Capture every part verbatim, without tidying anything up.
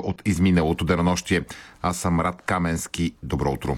от изминалото денонощие. Аз съм Рад Каменски. Добро утро.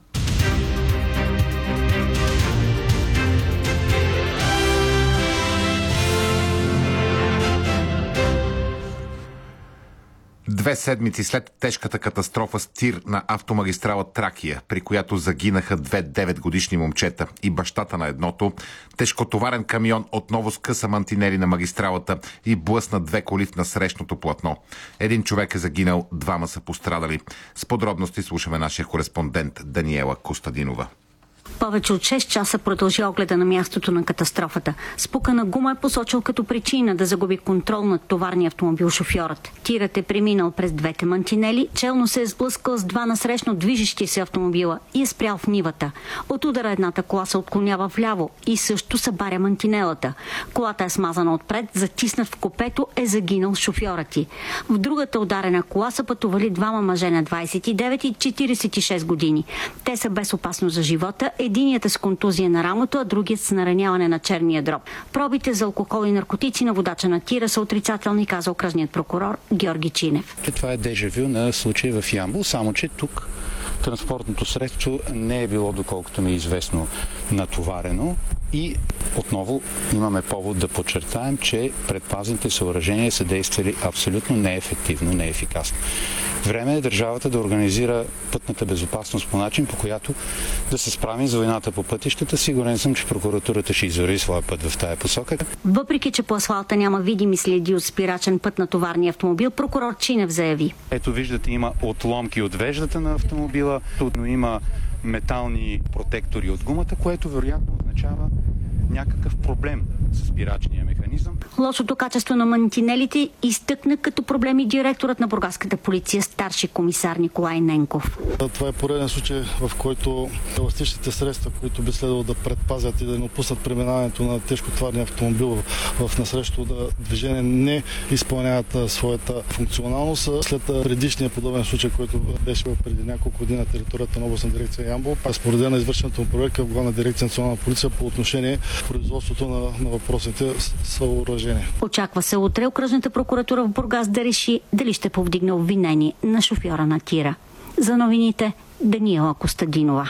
Две седмици след тежката катастрофа с тир на автомагистрала Тракия, при която загинаха две деветгодишни момчета и бащата на едното, тежкотоварен камион отново скъса мантинели на магистралата и блъсна две коли в насрещното платно. Един човек е загинал, двама са пострадали. С подробности слушаме нашия кореспондент Даниела Костадинова. Повече от шест часа продължи огледа на мястото на катастрофата. Спукана гума е посочил като причина да загуби контрол над товарния автомобил шофьорът. Тирът е преминал през двете мантинели, челно се е сблъскал с два насрещно движещи се автомобила и е спрял в нивата. От удара едната кола се отклонява вляво и също събаря мантинелата. Колата е смазана отпред, затиснат в купето е загинал шофьорът й. В другата ударена кола са пътували двама мъже на двадесет и девет и четиридесет и шест години. Те са без опасност за живота. Единият е с контузия на рамото, а другият с нараняване на черния дроб. Пробите за алкохол и наркотици на водача на тира са отрицателни, каза окръжният прокурор Георги Чинев. Това е дежавю на случай в Ямбол, само че тук транспортното средство не е било, доколкото ми е известно, натоварено и отново имаме повод да подчертаем, че предпазните съоръжения са действали абсолютно неефективно, неефикасно. Време е държавата да организира пътната безопасност по начин, по която да се справим с войната по пътищата. Сигурен съм, че прокуратурата ще извори своя път в тая посока. Въпреки че по асфалта няма видими следи от спирачен път на товарния автомобил, прокурор Чинев заяви. Ето виждате, има отломки от веждата на автомобила, но има метални протектори от гумата, което вероятно означава някакъв проблем с спирачния механизъм. Лошото качество на мантинелите изтъкна като проблем и директорът на бургаската полиция, старши комисар Николай Ненков. Това е пореден случай, в който еластичните средства, които би следвало да предпазят и да не опуснат преминаването на тежкотоварния автомобил в насрещното движение, не изпълняват своята функционалност. След предишния подобен случай, който беше преди няколко години на територията на областна дирекция Ямбол, споредено на извършената му проверка в Главна дирекция национална полиция по отношение производството на, на въпросните съоръжения. Очаква се утре окръжната прокуратура в Бургас да реши дали ще повдигне обвинение на шофьора на тира. За новините Даниела Костадинова.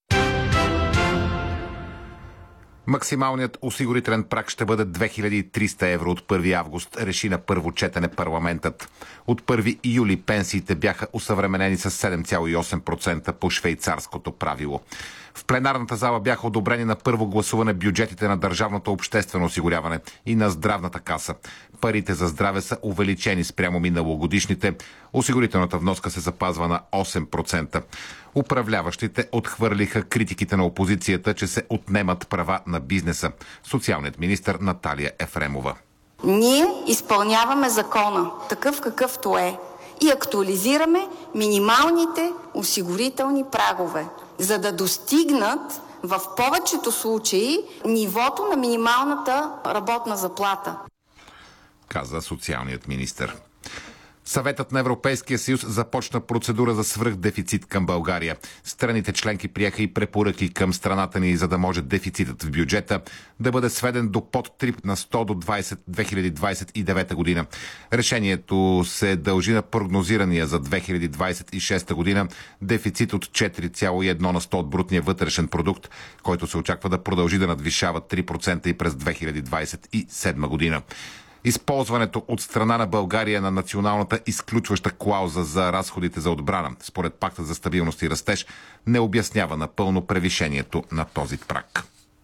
Максималният осигурителен праг ще бъде две хиляди и триста евро от първи август, реши на първо четене парламентът. От първи юли пенсиите бяха усъвременени с седем цяло и осем процента по швейцарското правило. В пленарната зала бяха одобрени на първо гласуване бюджетите на държавното обществено осигуряване и на здравната каса. Парите за здраве са увеличени спрямо миналогодишните. Осигурителната вноска се запазва на осем процента. Управляващите отхвърлиха критиките на опозицията, че се отнемат права на бизнеса. Социалният министър Наталия Ефремова. Ние изпълняваме закона, такъв какъвто е, и актуализираме минималните осигурителни прагове, за да достигнат в повечето случаи нивото на минималната работна заплата, каза социалният министър. Съветът на Европейския съюз започна процедура за свръхдефицит към България. Страните членки приеха и препоръки към страната ни, за да може дефицитът в бюджета да бъде сведен до под три на сто до две хиляди двадесет и девета година. Решението се дължи на прогнозирания за две хиляди двадесет и шеста година дефицит от четири цяло и едно на сто от брутния вътрешен продукт, който се очаква да продължи да надвишава три процента и през две хиляди двадесет и седма година. Използването от страна на България на националната изключваща клауза за разходите за отбрана, според Пакта за стабилност и растеж, не обяснява напълно превишението на този праг.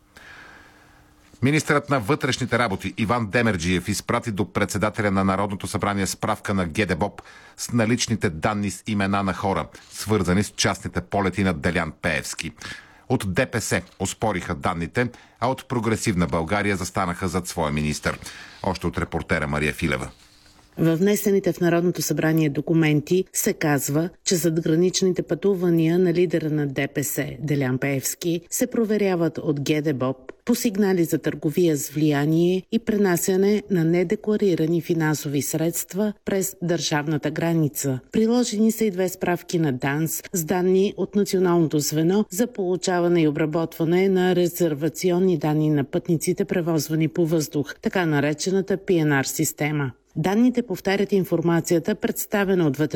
Министърът на вътрешните работи Иван Демерджиев изпрати до председателя на Народното събрание справка на ГДБОП с наличните данни с имена на хора, свързани с частните полети на Делян Пеевски. От ДПС оспориха данните, а от Прогресивна България застанаха зад своя министър. Още от репортера Мария Филева. Във внесените в Народното събрание документи се казва, че задграничните пътувания на лидера на ДПС Делян Пеевски се проверяват от ГДБОП по сигнали за търговия с влияние и пренасяне на недекларирани финансови средства през държавната граница. Приложени са и две справки на ДАНС с данни от Националното звено за получаване и обработване на резервационни данни на пътниците, превозвани по въздух, така наречената Пи Ен Ар система. Данните повтарят информацията, представена от вътрешните